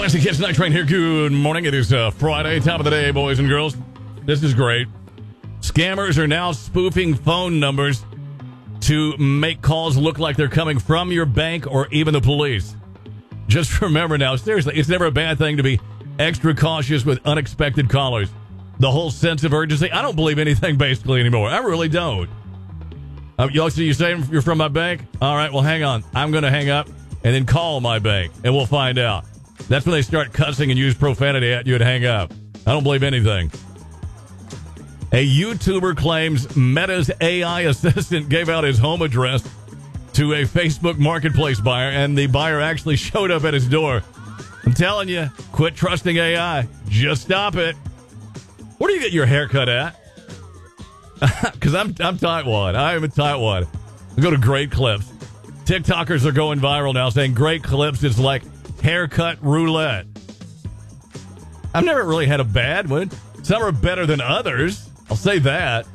Classic Hits Night Train here. Good morning. It is Friday, top of the day, boys and girls. This is great. Scammers are now spoofing phone numbers to make calls look like they're coming from your bank or even the police. Just remember now, seriously, it's never a bad thing to be extra cautious with unexpected callers. The whole sense of urgency, I don't believe anything basically anymore. I really don't. You say you're from my bank? All right, well, hang on. I'm going to hang up and then call my bank, and we'll find out. That's when they start cussing and use profanity at you and hang up. I don't believe anything. A YouTuber claims Meta's AI assistant gave out his home address to a Facebook marketplace buyer, and the buyer actually showed up at his door. I'm telling you, quit trusting AI. Just stop it. Where do you get your haircut at? Because I'm tightwad. I am a tightwad. I go to Great Clips. TikTokers are going viral now saying Great Clips is like haircut roulette. I've never really had a bad one. Some are better than others. I'll say that.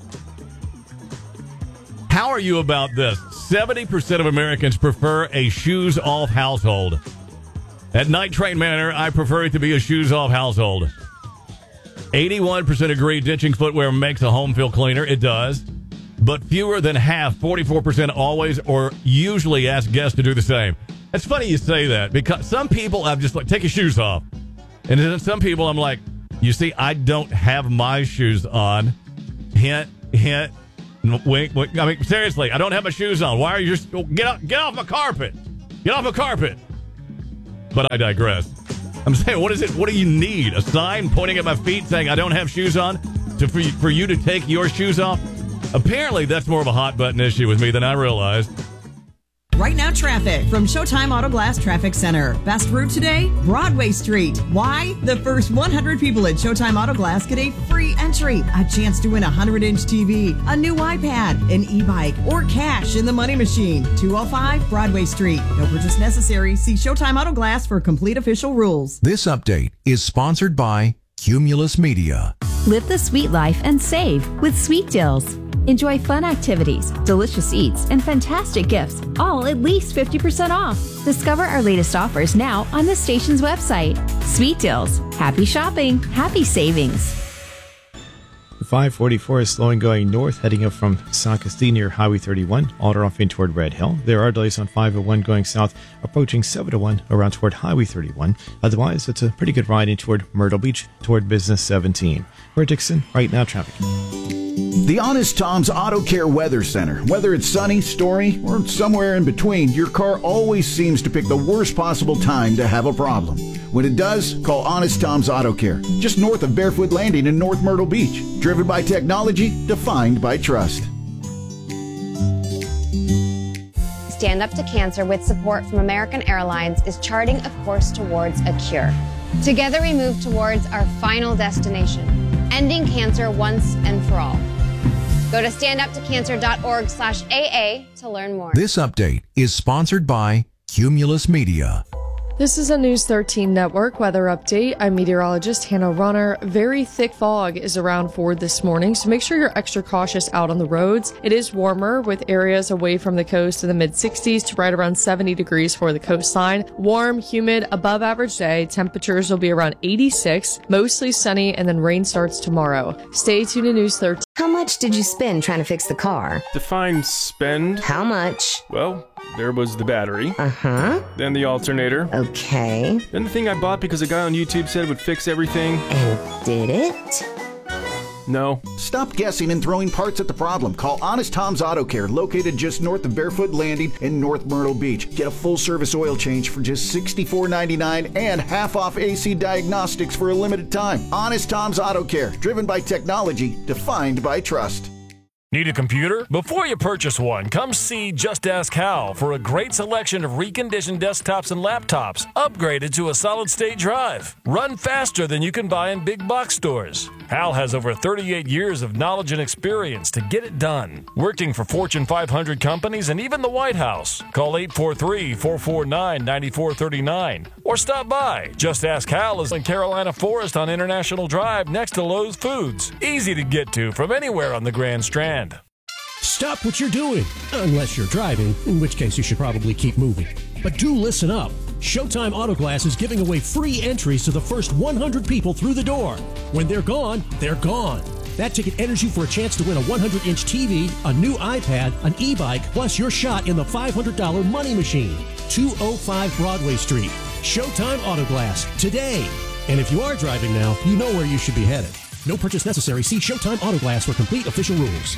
How are you about this? 70% of Americans prefer a shoes-off household. At Night Train Manor, I prefer it to be a shoes-off household. 81% agree ditching footwear makes a home feel cleaner. It does. But fewer than half, 44%, always or usually ask guests to do the same. It's funny you say that, because some people I'm just like, take your shoes off. And then some people I'm like, you see, I don't have my shoes on. Hint, hint, wink, wink. I mean, seriously, I don't have my shoes on. Why are you just, get off my carpet. Get off my carpet. But I digress. I'm saying, what is it? What do you need? A sign pointing at my feet saying I don't have shoes on for you to take your shoes off? Apparently, that's more of a hot button issue with me than I realized. Right now, traffic from Showtime Auto Glass Traffic Center. Best route today, Broadway Street. Why? The first 100 people at Showtime Auto Glass get a free entry, a chance to win a 100-inch TV, a new iPad, an e-bike, or cash in the money machine. 205 Broadway Street. No purchase necessary. See Showtime Auto Glass for complete official rules. This update is sponsored by Cumulus Media. Live the sweet life and save with Sweet Deals. Enjoy fun activities, delicious eats, and fantastic gifts, all at least 50% off. Discover our latest offers now on the station's website. Sweet Deals. Happy shopping. Happy savings. 544 is slowing going north, heading up from San Castile near Highway 31, all off in toward Red Hill. There are delays on 501 going south, approaching 701 around toward Highway 31. Otherwise, it's a pretty good ride in toward Myrtle Beach, toward Business 17. We're Dixon, right now traffic. The Honest Tom's Auto Care Weather Center. Whether it's sunny, stormy, or somewhere in between, your car always seems to pick the worst possible time to have a problem. When it does, call Honest Tom's Auto Care, just north of Barefoot Landing in North Myrtle Beach. Driven by technology, defined by trust. Stand Up to Cancer, with support from American Airlines, is charting a course towards a cure. Together we move towards our final destination, ending cancer once and for all. Go to standuptocancer.org/AA to learn more. This update is sponsored by Cumulus Media. This is a News 13 Network weather update. I'm meteorologist Hannah Runner. Very thick fog is around Ford this morning, so make sure you're extra cautious out on the roads. It is warmer, with areas away from the coast in the mid-60s to right around 70 degrees for the coastline. Warm, humid, above average day. Temperatures will be around 86, mostly sunny, and then rain starts tomorrow. Stay tuned to News 13. How much did you spend trying to fix the car? Define spend. How much? Well, there was the battery. Uh-huh. Then the alternator. Okay. Then the thing I bought because a guy on YouTube said it would fix everything. And did it? No. Stop guessing and throwing parts at the problem. Call Honest Tom's Auto Care, located just north of Barefoot Landing in North Myrtle Beach. Get a full-service oil change for just $64.99 and half-off AC diagnostics for a limited time. Honest Tom's Auto Care, driven by technology, defined by trust. Need a computer? Before you purchase one, come see Just Ask Hal for a great selection of reconditioned desktops and laptops upgraded to a solid-state drive. Run faster than you can buy in big box stores. Hal has over 38 years of knowledge and experience to get it done, working for Fortune 500 companies and even the White House. Call 843-449-9439 or stop by. Just Ask Hal is in Carolina Forest on International Drive next to Lowe's Foods. Easy to get to from anywhere on the Grand Strand. Stop what you're doing, unless you're driving, in which case you should probably keep moving. But do listen up. Showtime Auto Glass is giving away free entries to the first 100 people through the door. When they're gone, they're gone. That ticket enters you for a chance to win a 100-inch TV, a new iPad, an e-bike, plus your shot in the $500 money machine. 205 Broadway Street. Showtime Auto Glass, today. And if you are driving now, you know where you should be headed. No purchase necessary. See Showtime Auto Glass for complete official rules.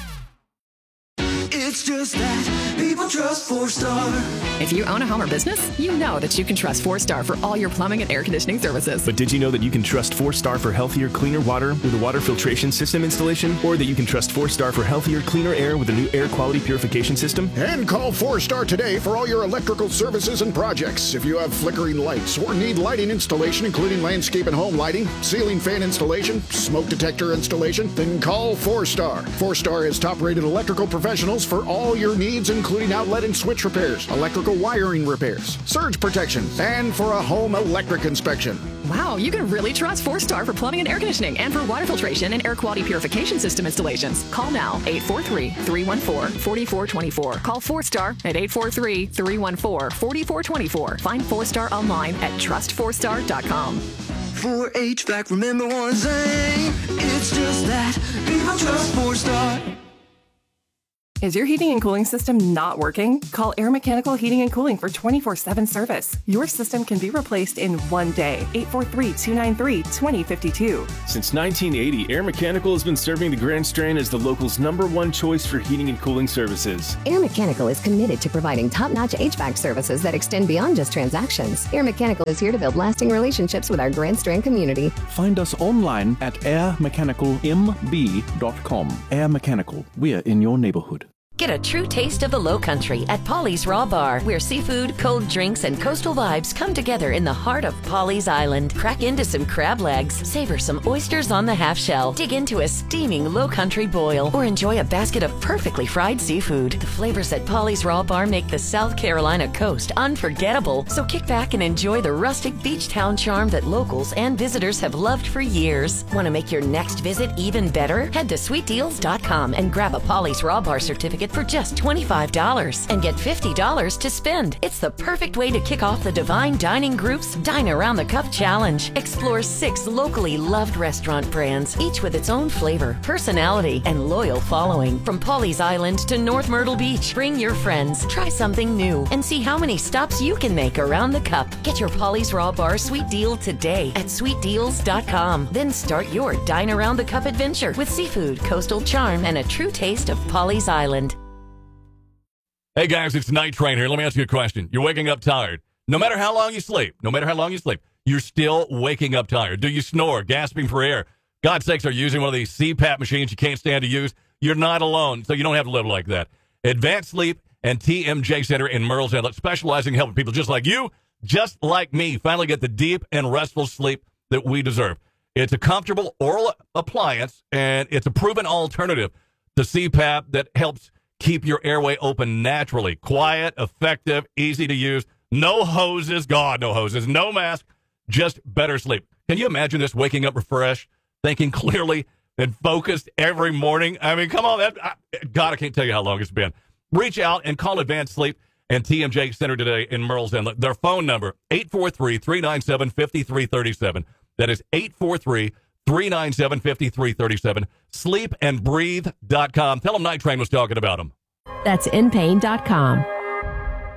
It's just that people trust 4-Star. If you own a home or business, you know that you can trust 4-Star for all your plumbing and air conditioning services. But did you know that you can trust 4-Star for healthier, cleaner water with a water filtration system installation? Or that you can trust 4-Star for healthier, cleaner air with a new air quality purification system? And call 4-Star today for all your electrical services and projects. If you have flickering lights or need lighting installation, including landscape and home lighting, ceiling fan installation, smoke detector installation, then call 4-Star. 4-Star has top-rated electrical professionals for all your needs, including outlet and switch repairs, electrical wiring repairs, surge protection, and for a home electric inspection. Wow, you can really trust 4-Star for plumbing and air conditioning and for water filtration and air quality purification system installations. Call now, 843-314-4424. Call 4-Star at 843-314-4424. Find 4-Star online at trust4star.com. For HVAC, remember one thing. It's just that people trust 4-Star. Is your heating and cooling system not working? Call Air Mechanical Heating and Cooling for 24/7 service. Your system can be replaced in one day. 843-293-2052. Since 1980, Air Mechanical has been serving the Grand Strand as the local's #1 choice for heating and cooling services. Air Mechanical is committed to providing top-notch HVAC services that extend beyond just transactions. Air Mechanical is here to build lasting relationships with our Grand Strand community. Find us online at airmechanicalmb.com. Air Mechanical, we're in your neighborhood. Get a true taste of the Low Country at Polly's Raw Bar, where seafood, cold drinks, and coastal vibes come together in the heart of Polly's Island. Crack into some crab legs, savor some oysters on the half shell, dig into a steaming Low Country boil, or enjoy a basket of perfectly fried seafood. The flavors at Polly's Raw Bar make the South Carolina coast unforgettable. So kick back and enjoy the rustic beach town charm that locals and visitors have loved for years. Want to make your next visit even better? Head to sweetdeals.com and grab a Polly's Raw Bar certificate for just $25 and get $50 to spend. It's the perfect way to kick off the Divine Dining Group's Dine Around the Cup Challenge. Explore 6 locally loved restaurant brands, each with its own flavor, personality, and loyal following. From Polly's Island to North Myrtle Beach, bring your friends, try something new, and see how many stops you can make around the cup. Get your Polly's Raw Bar sweet deal today at sweetdeals.com. Then start your Dine Around the Cup adventure with seafood, coastal charm, and a true taste of Polly's Island. Hey guys, it's Night Train here. Let me ask you a question. You're waking up tired. No matter how long you sleep, you're still waking up tired. Do you snore, gasping for air? God's sakes, are you using one of these CPAP machines you can't stand to use? You're not alone, so you don't have to live like that. Advanced Sleep and TMJ Center in Merle's Inlet, specializing in helping people just like you, just like me, finally get the deep and restful sleep that we deserve. It's a comfortable oral appliance, and it's a proven alternative to CPAP that helps keep your airway open naturally. Quiet, effective, easy to use. No hoses. God, no hoses. No mask. Just better sleep. Can you imagine this, waking up refreshed, thinking clearly, and focused every morning? I mean, come on. God, I can't tell you how long it's been. Reach out and call Advanced Sleep and TMJ Center today in Merle's Inlet. Their phone number, 843-397-5337. That is 843-397-5337. Sleepandbreathe.com. Tell them Night Train was talking about them. That's inpain.com.